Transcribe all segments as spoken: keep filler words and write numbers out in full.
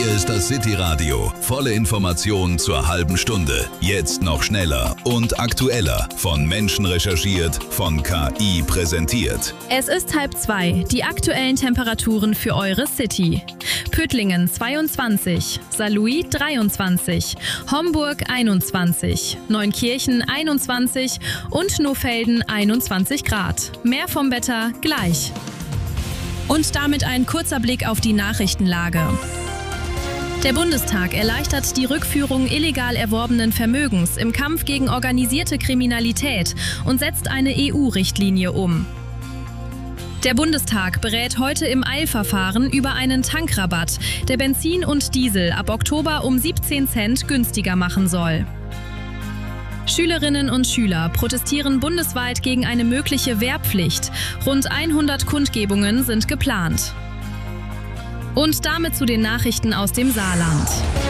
Hier ist das City-Radio. Volle Informationen zur halben Stunde. Jetzt noch schneller und aktueller. Von Menschen recherchiert, von K I präsentiert. Es ist halb zwei. Die aktuellen Temperaturen für eure City. Püttlingen zweiundzwanzig, Saarlouis dreiundzwanzig, Homburg einundzwanzig, Neunkirchen einundzwanzig und Nohfelden einundzwanzig Grad. Mehr vom Wetter gleich. Und damit ein kurzer Blick auf die Nachrichtenlage. Der Bundestag erleichtert die Rückführung illegal erworbenen Vermögens im Kampf gegen organisierte Kriminalität und setzt eine E U-Richtlinie um. Der Bundestag berät heute im Eilverfahren über einen Tankrabatt, der Benzin und Diesel ab Oktober um siebzehn Cent günstiger machen soll. Schülerinnen und Schüler protestieren bundesweit gegen eine mögliche Wehrpflicht. Rund hundert Kundgebungen sind geplant. Und damit zu den Nachrichten aus dem Saarland.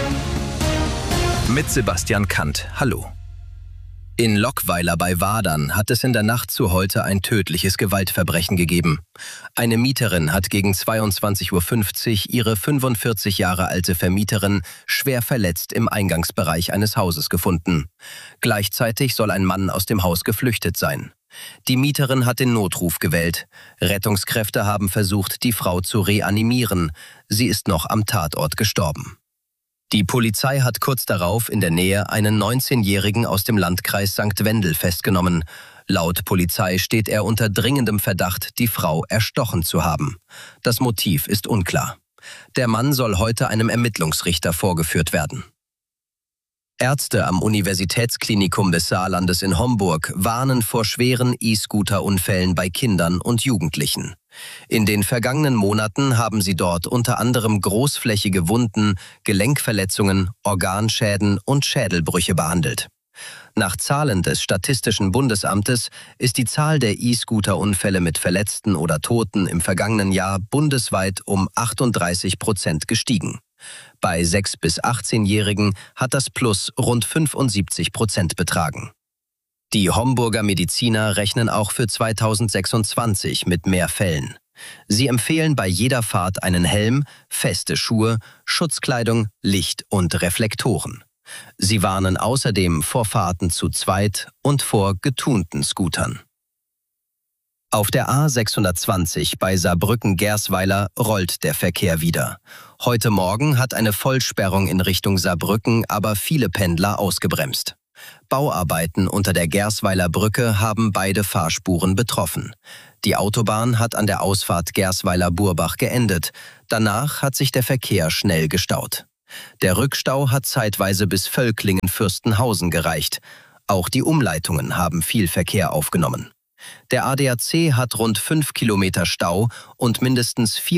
Mit Sebastian Kant. Hallo. In Lockweiler bei Wadern hat es in der Nacht zu heute ein tödliches Gewaltverbrechen gegeben. Eine Mieterin hat gegen zweiundzwanzig Uhr fünfzig ihre fünfundvierzig Jahre alte Vermieterin schwer verletzt im Eingangsbereich eines Hauses gefunden. Gleichzeitig soll ein Mann aus dem Haus geflüchtet sein. Die Mieterin hat den Notruf gewählt. Rettungskräfte haben versucht, die Frau zu reanimieren. Sie ist noch am Tatort gestorben. Die Polizei hat kurz darauf in der Nähe einen neunzehnjährigen aus dem Landkreis Sankt Wendel festgenommen. Laut Polizei steht er unter dringendem Verdacht, die Frau erstochen zu haben. Das Motiv ist unklar. Der Mann soll heute einem Ermittlungsrichter vorgeführt werden. Ärzte am Universitätsklinikum des Saarlandes in Homburg warnen vor schweren E-Scooter-Unfällen bei Kindern und Jugendlichen. In den vergangenen Monaten haben sie dort unter anderem großflächige Wunden, Gelenkverletzungen, Organschäden und Schädelbrüche behandelt. Nach Zahlen des Statistischen Bundesamtes ist die Zahl der E-Scooter-Unfälle mit Verletzten oder Toten im vergangenen Jahr bundesweit um achtunddreißig Prozent gestiegen. Bei sechs- bis achtzehnjährigen hat das Plus rund fünfundsiebzig Prozent betragen. Die Homburger Mediziner rechnen auch für zweitausendsechsundzwanzig mit mehr Fällen. Sie empfehlen bei jeder Fahrt einen Helm, feste Schuhe, Schutzkleidung, Licht und Reflektoren. Sie warnen außerdem vor Fahrten zu zweit und vor getunten Scootern. Auf der A sechshundertzwanzig bei Saarbrücken-Gersweiler rollt der Verkehr wieder. Heute Morgen hat eine Vollsperrung in Richtung Saarbrücken aber viele Pendler ausgebremst. Bauarbeiten unter der Gersweiler Brücke haben beide Fahrspuren betroffen. Die Autobahn hat an der Ausfahrt Gersweiler-Burbach geendet. Danach hat sich der Verkehr schnell gestaut. Der Rückstau hat zeitweise bis Völklingen-Fürstenhausen gereicht. Auch die Umleitungen haben viel Verkehr aufgenommen. Der A D A C hat rund fünf Kilometer Stau und mindestens vier